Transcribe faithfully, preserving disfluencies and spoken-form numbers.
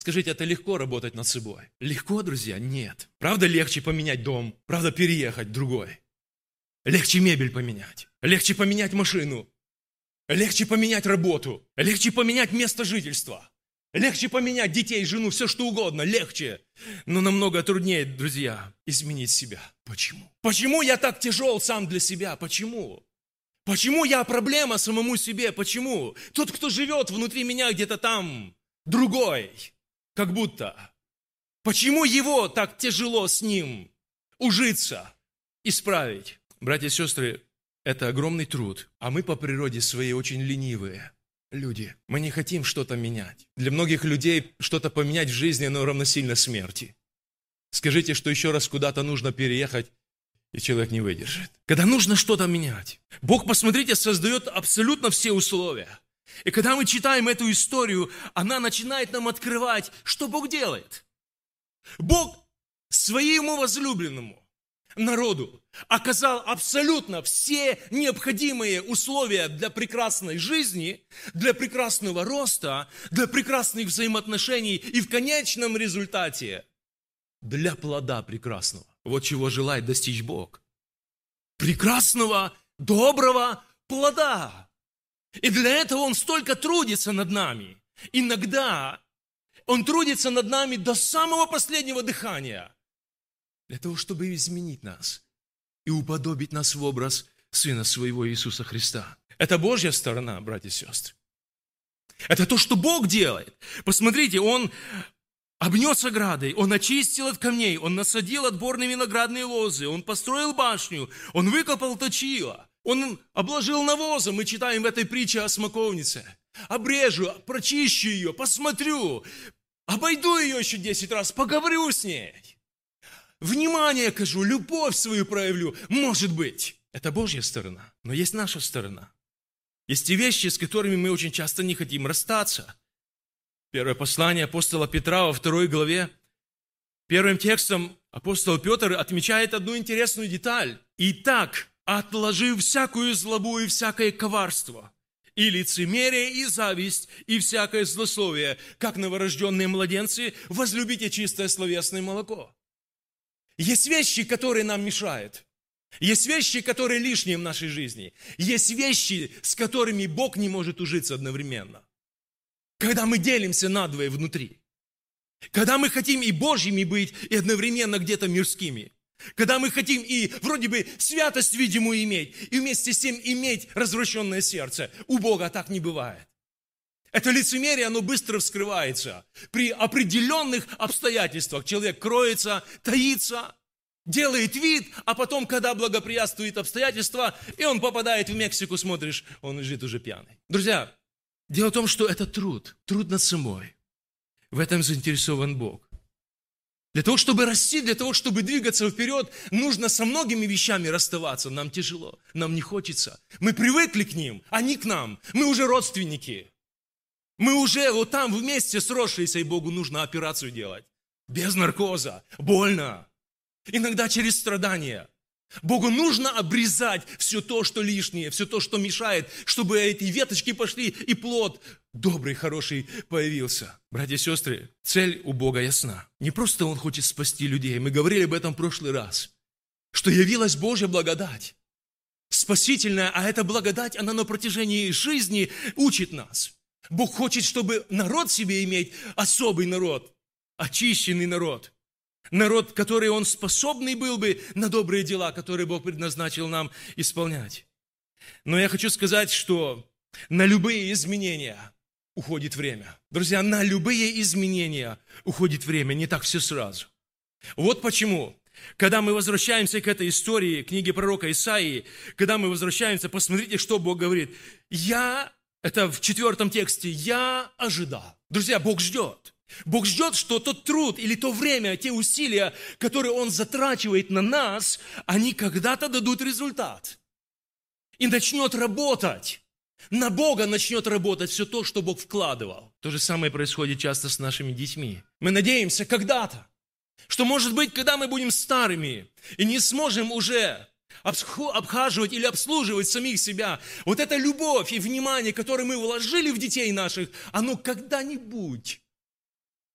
Скажите, это легко работать над собой? Легко, друзья? Нет. Правда, легче поменять дом? Правда, переехать в другой? Легче мебель поменять? Легче поменять машину? Легче поменять работу? Легче поменять место жительства? Легче поменять детей, жену, все что угодно? Легче. Но намного труднее, друзья, изменить себя. Почему? Почему я так тяжел сам для себя? Почему? Почему я проблема самому себе? Почему? Тот, кто живет внутри меня где-то там, другой. Как будто. Почему его так тяжело с ним ужиться, исправить? Братья и сестры, это огромный труд, а мы по природе своей очень ленивые люди. Мы не хотим что-то менять. Для многих людей что-то поменять в жизни, оно равносильно смерти. Скажите, что еще раз куда-то нужно переехать, и человек не выдержит. Когда нужно что-то менять, Бог, посмотрите, создает абсолютно все условия. И когда мы читаем эту историю, она начинает нам открывать, что Бог делает. Бог своему возлюбленному народу оказал абсолютно все необходимые условия для прекрасной жизни, для прекрасного роста, для прекрасных взаимоотношений и в конечном результате для плода прекрасного. Вот чего желает достичь Бог. Прекрасного, доброго плода. И для этого Он столько трудится над нами. Иногда Он трудится над нами до самого последнего дыхания. Для того, чтобы изменить нас и уподобить нас в образ Сына Своего Иисуса Христа. Это Божья сторона, братья и сестры. Это то, что Бог делает. Посмотрите, Он обнес оградой, Он очистил от камней, Он насадил отборные виноградные лозы, Он построил башню, Он выкопал точило. Он обложил навозом, мы читаем в этой притче о смоковнице. Обрежу, прочищу ее, посмотрю, обойду ее еще десять раз, поговорю с ней. Внимание окажу, любовь свою проявлю. Может быть, это Божья сторона, но есть наша сторона. Есть те вещи, с которыми мы очень часто не хотим расстаться. Первое послание апостола Петра во второй главе. Первым текстом апостол Петр отмечает одну интересную деталь. «Итак, отложив всякую злобу и всякое коварство, и лицемерие, и зависть, и всякое злословие, как новорожденные младенцы, возлюбите чистое словесное молоко». Есть вещи, которые нам мешают. Есть вещи, которые лишние в нашей жизни. Есть вещи, с которыми Бог не может ужиться одновременно. Когда мы делимся надвое внутри. Когда мы хотим и Божьими быть, и одновременно где-то мирскими. Когда мы хотим и вроде бы святость видимую иметь, и вместе с тем иметь развращенное сердце. У Бога так не бывает. Это лицемерие, оно быстро вскрывается. При определенных обстоятельствах человек кроется, таится, делает вид, а потом, когда благоприятствует обстоятельства, и он попадает в Мексику, смотришь, он лежит уже пьяный. Друзья, дело в том, что это труд, труд над собой. В этом заинтересован Бог. Для того, чтобы расти, для того, чтобы двигаться вперед, нужно со многими вещами расставаться. Нам тяжело, нам не хочется. Мы привыкли к ним, они к нам. Мы уже родственники. Мы уже вот там вместе сросшиеся, и Богу нужно операцию делать. Без наркоза, больно. Иногда через страдания. Богу нужно обрезать все то, что лишнее, все то, что мешает, чтобы эти веточки пошли, и плод добрый, хороший появился. Братья и сестры, цель у Бога ясна. Не просто Он хочет спасти людей. Мы говорили об этом в прошлый раз. Что явилась Божья благодать. Спасительная, а эта благодать, она на протяжении жизни учит нас. Бог хочет, чтобы народ себе иметь, особый народ, очищенный народ. Народ, который Он способный был бы на добрые дела, которые Бог предназначил нам исполнять. Но я хочу сказать, что на любые изменения уходит время. Друзья, на любые изменения уходит время, не так все сразу. Вот почему, когда мы возвращаемся к этой истории, книге пророка Исаии, когда мы возвращаемся, посмотрите, что Бог говорит. Я... Это в четвертом тексте. «Я ожидал». Друзья, Бог ждет. Бог ждет, что тот труд или то время, те усилия, которые Он затрачивает на нас, они когда-то дадут результат. И начнет работать. На Бога начнет работать все то, что Бог вкладывал. То же самое происходит часто с нашими детьми. Мы надеемся когда-то, что, может быть, когда мы будем старыми и не сможем уже обхаживать или обслуживать самих себя. Вот эта любовь и внимание, которое мы вложили в детей наших, оно когда-нибудь